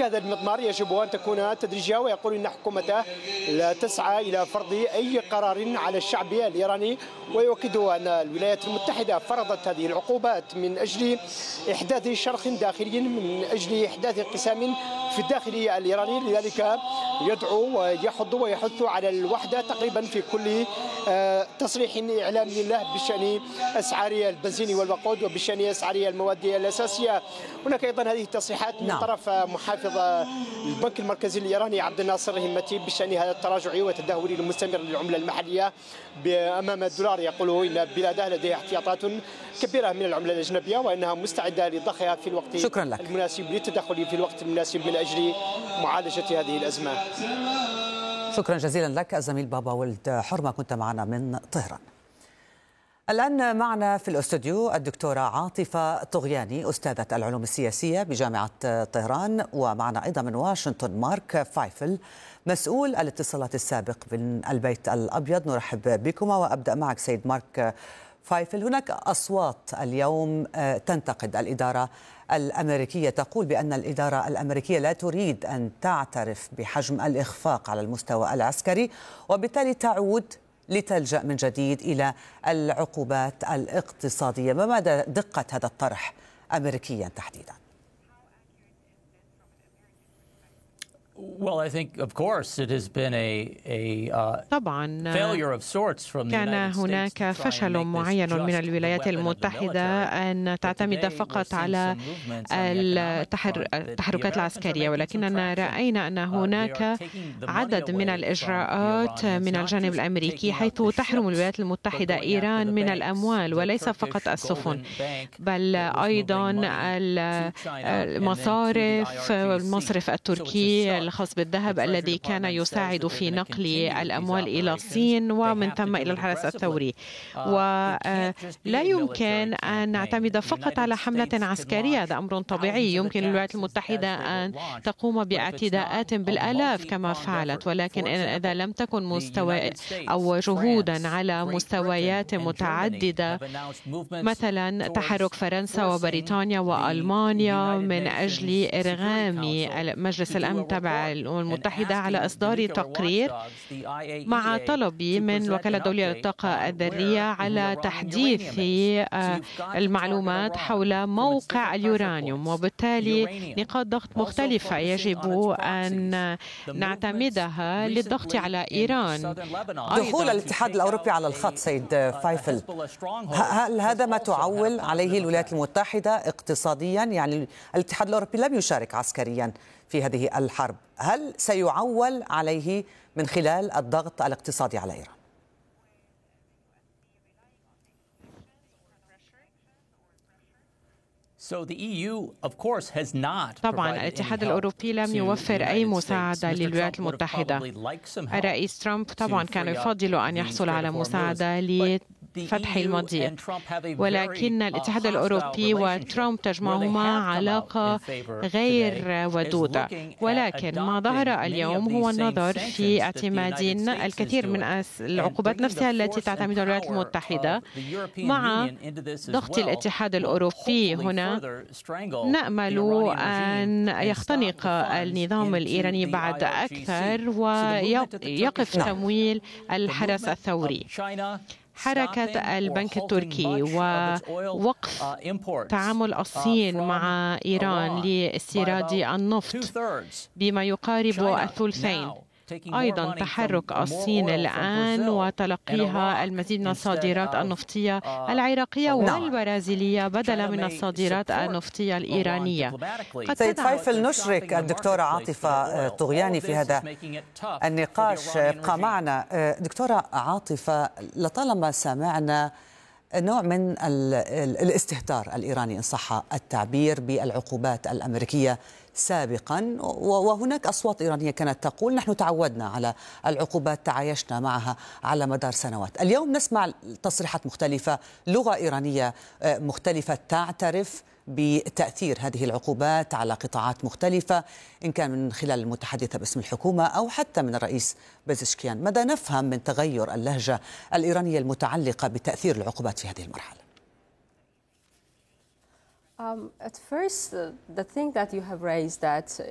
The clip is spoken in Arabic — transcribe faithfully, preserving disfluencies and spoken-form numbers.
في هذا المضمار يجب أن تكون تدريجية، ويقول إن حكومته لا تسعى إلى فرض أي قرار على الشعب الإيراني، ويؤكد أن الولايات المتحدة فرضت هذه العقوبات من أجل إحداث شرخ داخلي، من أجل إحداث انقسام في الداخل الإيراني. لذلك يدعو ويحض ويحث على الوحدة تقريبا في كل تصريح إعلامي له بشأن أسعار البنزين والوقود وبشأن أسعار المواد الأساسية. هناك أيضا هذه التصريحات من نعم. طرف محافظ البنك المركزي الإيراني عبد الناصر همتي بشأن هذا التراجع والتدهور المستمر للعملة المحلية أمام الدولار. يقول إن بلاده لديها احتياطات كبيرة من العملة الأجنبية، وأنها مستعدة لضخها في الوقت شكرا لك. المناسب، للتدخل في الوقت المناسب من أجل معالجة هذه الأزمة. شكرا جزيلا لك الزميل بابا ولد حرمة، كنت معنا من طهران. الآن معنا في الاستوديو الدكتورة عاطفة طغياني، أستاذة العلوم السياسية بجامعة طهران، ومعنا أيضا من واشنطن مارك فايفل مسؤول الاتصالات السابق من البيت الأبيض. نرحب بكما، وأبدأ معك سيد مارك فايفل. هناك أصوات اليوم تنتقد الإدارة الأمريكية، تقول بأن الإدارة الأمريكية لا تريد أن تعترف بحجم الإخفاق على المستوى العسكري، وبالتالي تعود لتلجأ من جديد إلى العقوبات الاقتصادية. ما مدى دقة هذا الطرح أمريكيا تحديدا؟ Well, I think, of course, it has been a, a uh, طبعا failure of sorts from the كان United States هناك to try and فشل make this معين just من the الولايات weapon of the المتحدة military. أن تعتمد فقط على التحركات العسكرية، ولكننا رأينا أن هناك عدد من الإجراءات من الجانب الأمريكي حيث تحرم الولايات المتحدة إيران من الأموال، وليس فقط السفن بل أيضا المصارف، المصرف التركي الخاص بالذهب الذي كان يساعد في نقل الأموال إلى الصين ومن ثم إلى الحرس الثوري. ولا يمكن أن نعتمد فقط على حملة عسكرية، هذا أمر طبيعي. يمكن للولايات المتحدة أن تقوم باعتداءات بالآلاف كما فعلت، ولكن إذا لم تكن مستوى أو جهودا على مستويات متعددة، مثلا تحرك فرنسا وبريطانيا وألمانيا من أجل إرغام مجلس الأمن تبع الأمم المتحدة على إصدار تقرير مع طلبي من الوكالة الدولية للطاقة الذرية على تحديث المعلومات حول موقع اليورانيوم، وبالتالي نقاط ضغط مختلفة يجب أن نعتمدها للضغط على إيران. دخول الاتحاد الأوروبي على الخط سيد فايفل، هل هذا ما تعول عليه الولايات المتحدة اقتصاديا؟ يعني الاتحاد الأوروبي لم يشارك عسكريا في هذه الحرب، هل سيعول عليه من خلال الضغط الاقتصادي على إيران؟ طبعا الاتحاد الأوروبي لم يوفر أي مساعدة للولايات المتحدة. الرئيس ترامب طبعا كان يفضل أن يحصل على مساعدة فتح المضيق، ولكن الاتحاد الأوروبي وترامب تجمعهما علاقة غير ودودة. ولكن ما ظهر اليوم هو النظر في اعتماد الكثير من العقوبات نفسها التي تعتمدها الولايات المتحدة مع ضغط الاتحاد الأوروبي. هنا نأمل أن يختنق النظام الإيراني بعد أكثر ويقف تمويل الحرس الثوري. حركة البنك التركي ووقف تعامل الصين مع إيران لاستيراد النفط بما يقارب الثلثين. أيضا تحرك الصين الآن وتلقيها المزيد من الصادرات النفطية العراقية والبرازيلية بدلا من الصادرات النفطية الإيرانية. سيد فايفل، نشرك الدكتورة عاطفة طغياني في هذا النقاش. ابقى معنا دكتورة عاطفة. لطالما سمعنا نوع من الاستهتار الإيراني إن صح التعبير بالعقوبات الأمريكية سابقا، وهناك أصوات إيرانية كانت تقول نحن تعودنا على العقوبات، تعايشنا معها على مدار سنوات. اليوم نسمع تصريحات مختلفة، لغة إيرانية مختلفة تعترف بتأثير هذه العقوبات على قطاعات مختلفة، إن كان من خلال المتحدثة باسم الحكومة أو حتى من الرئيس بزشكيان. ماذا نفهم من تغير اللهجة الإيرانية المتعلقة بتأثير العقوبات في هذه المرحلة؟ Um, at first, uh, the thing that you have raised that